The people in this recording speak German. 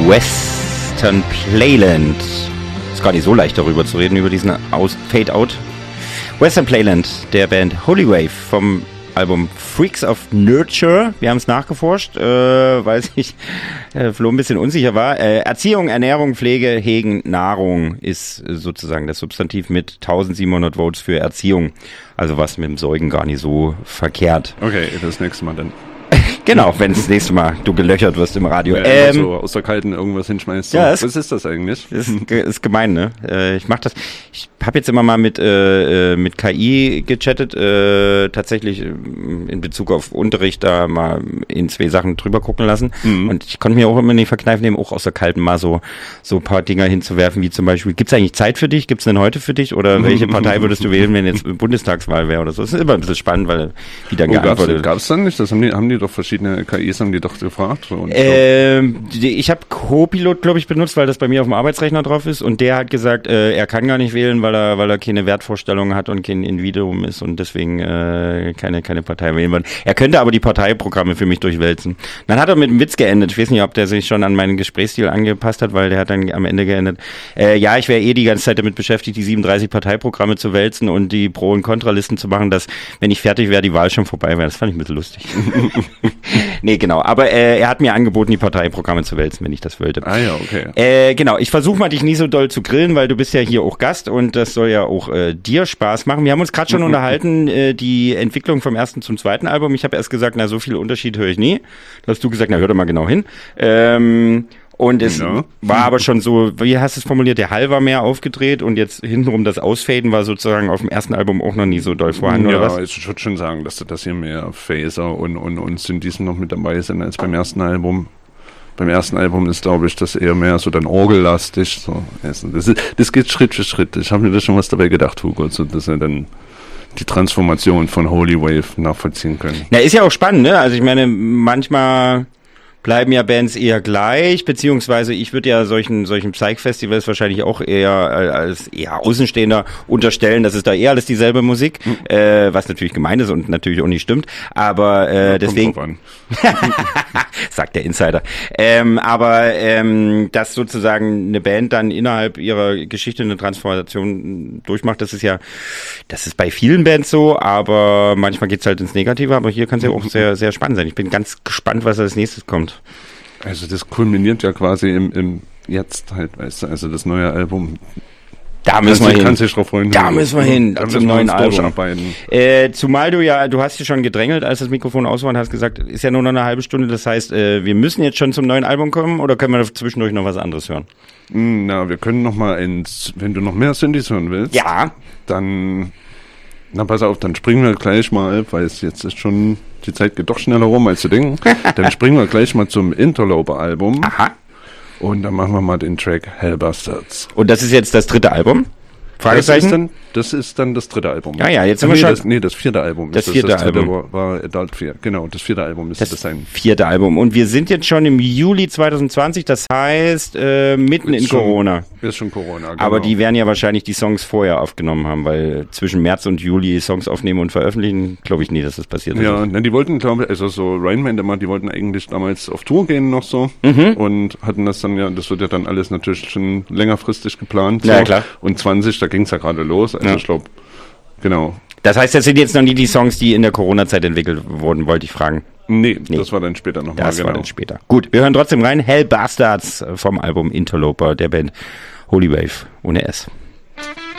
Western Playland. Ist gar nicht so leicht darüber zu reden, über diesen Fade-Out. Western Playland, der Band Holy Wave vom Album Freaks of Nurture. Wir haben es nachgeforscht, weil sich Flo ein bisschen unsicher war. Erziehung, Ernährung, Pflege, Hegen, Nahrung ist sozusagen das Substantiv mit 1700 Votes für Erziehung. Also was mit dem Säugen gar nicht so verkehrt. Okay, das nächste Mal dann. Genau, wenn das nächste Mal du gelöchert wirst im Radio. So aus der Kalten irgendwas hinschmeißt. So. Ja, was ist das eigentlich? Ist gemein, ne? Ich mach das. Ich habe jetzt immer mal mit KI gechattet, tatsächlich in Bezug auf Unterricht da mal in 2 Sachen drüber gucken lassen. Mhm. Und ich konnte mir auch immer nicht verkneifen, eben auch aus der Kalten mal so ein paar Dinger hinzuwerfen, wie zum Beispiel, gibt's eigentlich Zeit für dich? Gibt's denn heute für dich? Oder welche Partei würdest du wählen, wenn jetzt Bundestagswahl wäre oder so? Das ist immer ein bisschen spannend, weil wie dann geantwortet. Gab's dann nicht? Das haben die doch verschiedene KIs haben die doch gefragt. Ich habe Copilot, glaube ich, benutzt, weil das bei mir auf dem Arbeitsrechner drauf ist und der hat gesagt, er kann gar nicht wählen, weil er keine Wertvorstellungen hat und kein Individuum ist und deswegen keine Partei wählen will. Er könnte aber die Parteiprogramme für mich durchwälzen. Dann hat er mit einem Witz geendet. Ich weiß nicht, ob der sich schon an meinen Gesprächsstil angepasst hat, weil der hat dann am Ende geendet. Ja, ich wäre die ganze Zeit damit beschäftigt, die 37 Parteiprogramme zu wälzen und die Pro- und Kontralisten zu machen, dass, wenn ich fertig wäre, die Wahl schon vorbei wäre. Das fand ich ein bisschen lustig. Nee, genau. Aber er hat mir angeboten, die Parteiprogramme zu wälzen, wenn ich das wollte. Ah ja, okay. Genau. Ich versuche mal, dich nie so doll zu grillen, weil du bist ja hier auch Gast und das soll ja auch dir Spaß machen. Wir haben uns gerade schon unterhalten, die Entwicklung vom ersten zum zweiten Album. Ich habe erst gesagt, so viel Unterschied höre ich nie. Da hast du gesagt, hör doch mal genau hin. Und es war aber schon so, wie hast du es formuliert, der Hall war mehr aufgedreht und jetzt hintenrum das Ausfaden war sozusagen auf dem ersten Album auch noch nie so doll vorhanden, oder was? Ja, ich würde schon sagen, dass hier mehr Phaser und Synthes noch mit dabei sind als beim ersten Album. Beim ersten Album ist, glaube ich, das eher mehr so dann orgellastig. So. Das geht Schritt für Schritt. Ich habe mir da schon was dabei gedacht, Hugo, so dass wir dann die Transformation von Holy Wave nachvollziehen können. Na, ist ja auch spannend, ne? Also ich meine, manchmal bleiben ja Bands eher gleich, beziehungsweise ich würde ja solchen Psych-Festivals wahrscheinlich auch eher als eher Außenstehender unterstellen, dass es da eher alles dieselbe Musik, was natürlich gemein ist und natürlich auch nicht stimmt, aber deswegen sagt der Insider. Dass sozusagen eine Band dann innerhalb ihrer Geschichte eine Transformation durchmacht, das ist bei vielen Bands so, aber manchmal geht's halt ins Negative, aber hier kann es ja auch sehr, sehr spannend sein. Ich bin ganz gespannt, was als nächstes kommt. Also das kulminiert ja quasi im Jetzt halt, weißt du, also das neue Album. Da müssen wir hin. Kannst dich drauf freuen. Da müssen wir hin, zum neuen Album. Durcharbeiten. Zumal du hast dich schon gedrängelt, als das Mikrofon aus war und hast gesagt, ist ja nur noch eine halbe Stunde, das heißt, wir müssen jetzt schon zum neuen Album kommen oder können wir zwischendurch noch was anderes hören? Na, wir können noch mal wenn du noch mehr Synthes hören willst. Ja. Dann, pass auf, dann springen wir gleich mal, weil es jetzt ist schon, die Zeit geht doch schneller rum, als du denkst. Dann springen wir gleich mal zum Interloper-Album. Aha. Und dann machen wir mal den Track Hellbastards. Und das ist jetzt das 3. Album? Fragezeichen? Das ist dann das 3. Album. Ja, jetzt sind wir schon. Das 4. Album. Das 4. Album. War Adult 4. Genau, das 4. Album ist das sein. 4. Album. Und wir sind jetzt schon im Juli 2020, das heißt mitten in Corona. Ist schon Corona, genau. Aber die werden ja wahrscheinlich die Songs vorher aufgenommen haben, weil zwischen März und Juli Songs aufnehmen und veröffentlichen, glaube ich nie, dass das passiert ist. Ja, die wollten, glaube ich, also so Rainman, die wollten eigentlich damals auf Tour gehen noch so und hatten das dann das wird ja dann alles natürlich schon längerfristig geplant. So. Ja, klar. Und 20, da ging es ja gerade los, also ich glaube, genau. Das heißt, das sind jetzt noch nie die Songs, die in der Corona-Zeit entwickelt wurden, wollte ich fragen. Nee, das war dann später nochmal. Das war dann später. Gut, wir hören trotzdem rein. Hellbastards vom Album Interloper der Band Holy Wave ohne S.